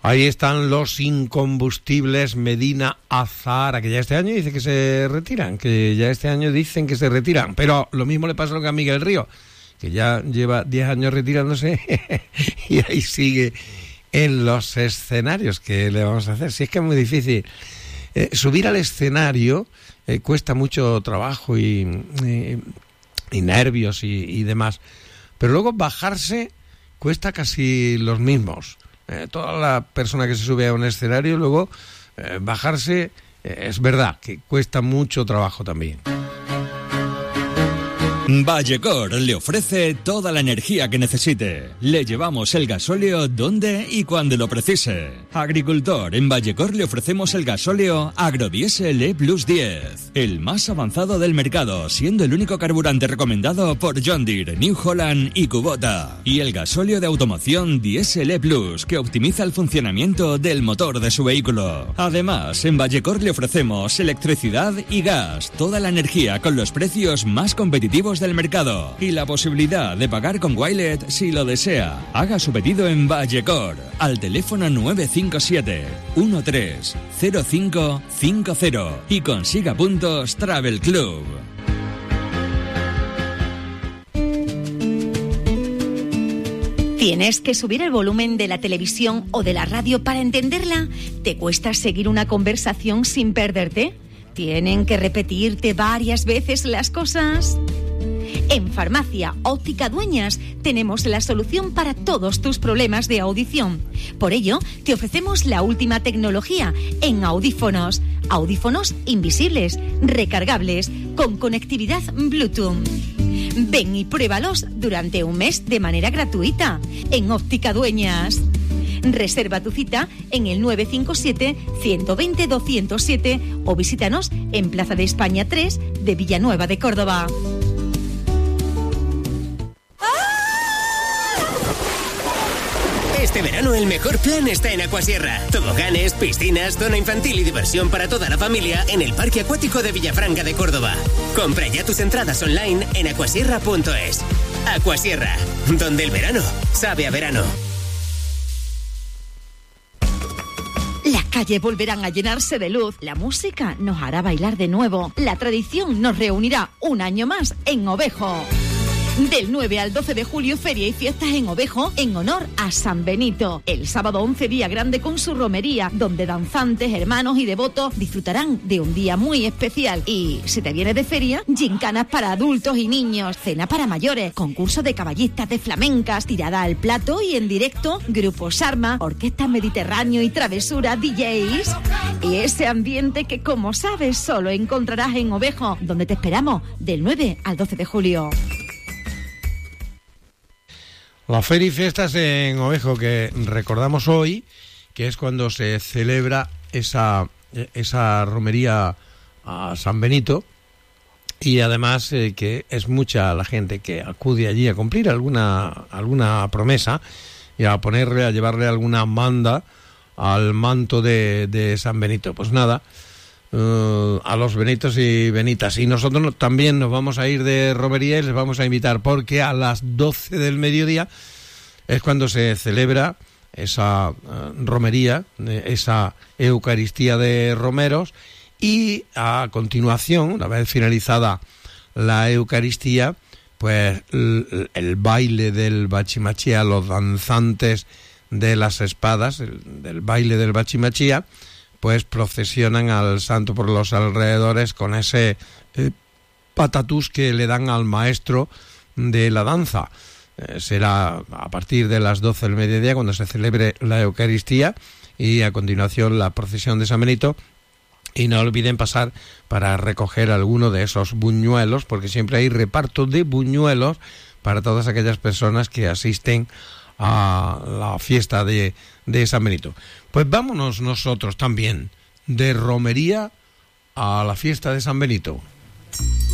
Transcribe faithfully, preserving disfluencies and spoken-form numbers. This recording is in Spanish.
Ahí están los incombustibles Medina Azahara, que ya este año dice que se retiran, que ya este año dicen que se retiran. Pero lo mismo le pasa a Miguel Río, que ya lleva diez años retirándose y ahí sigue en los escenarios. ¿Qué le vamos a hacer? Si es que es muy difícil. Eh, subir al escenario eh, cuesta mucho trabajo y, y, y nervios y, y demás. Pero luego bajarse cuesta casi los mismos. Eh, toda la persona que se sube a un escenario, luego eh, bajarse, eh, es verdad que cuesta mucho trabajo también. Vallecor le ofrece toda la energía que necesite. Le llevamos el gasóleo donde y cuando lo precise. Agricultor, en Vallecor le ofrecemos el gasóleo Agrodiesel E Plus diez, el más avanzado del mercado, siendo el único carburante recomendado por John Deere, New Holland y Kubota. Y el gasóleo de automoción Diesel E Plus, que optimiza el funcionamiento del motor de su vehículo. Además, en Vallecor le ofrecemos electricidad y gas, toda la energía con los precios más competitivos del mercado y la posibilidad de pagar con Wilet si lo desea. Haga su pedido en Vallecor al teléfono nueve cinco siete, uno tres, cero cinco cinco cero y consiga puntos Travel Club. ¿Tienes que subir el volumen de la televisión o de la radio para entenderla? ¿Te cuesta seguir una conversación sin perderte? ¿Tienen que repetirte varias veces las cosas? En Farmacia Óptica Dueñas tenemos la solución para todos tus problemas de audición. Por ello, te ofrecemos la última tecnología en audífonos. Audífonos invisibles, recargables, con conectividad Bluetooth. Ven y pruébalos durante un mes de manera gratuita en Óptica Dueñas. Reserva tu cita en el nueve cinco siete, uno dos cero, dos cero siete o visítanos en Plaza de España tres de Villanueva de Córdoba. Este verano el mejor plan está en Aquasierra. Toboganes, piscinas, zona infantil y diversión para toda la familia en el Parque Acuático de Villafranca de Córdoba. Compra ya tus entradas online en aquasierra punto es. Aquasierra, donde el verano sabe a verano. Las calles volverán a llenarse de luz, la música nos hará bailar de nuevo, la tradición nos reunirá un año más en Ovejo. Del nueve al doce de julio, feria y fiestas en Ovejo en honor a San Benito. El sábado once, día grande con su romería, donde danzantes, hermanos y devotos disfrutarán de un día muy especial. Y si te vienes de feria, gincanas para adultos y niños, cena para mayores, concurso de caballistas de flamencas, tirada al plato y en directo, Grupo Sarma, Orquesta Mediterráneo y Travesura D Js. Y ese ambiente que, como sabes, solo encontrarás en Ovejo, donde te esperamos del nueve al doce de julio. La feria y fiestas en Ovejo, que recordamos hoy, que es cuando se celebra esa, esa romería a San Benito, y además eh, que es mucha la gente que acude allí a cumplir alguna, alguna promesa y a ponerle, a llevarle alguna manda al manto de, de San Benito. Pues nada, uh, a los benitos y benitas. Y nosotros también nos vamos a ir de romería y les vamos a invitar, porque a las doce del mediodía es cuando se celebra esa uh, romería, esa Eucaristía de romeros, y a continuación, una vez finalizada la Eucaristía, pues el, el baile del Bachimachía, los danzantes de las espadas, el, del baile del Bachimachía, pues procesionan al santo por los alrededores con ese eh, patatús que le dan al maestro de la danza. Eh, será a partir de las doce del mediodía cuando se celebre la Eucaristía, y a continuación la procesión de San Benito. Y no olviden pasar para recoger alguno de esos buñuelos, porque siempre hay reparto de buñuelos para todas aquellas personas que asisten a la fiesta de, de San Benito. Pues vámonos nosotros también de romería a la fiesta de San Benito.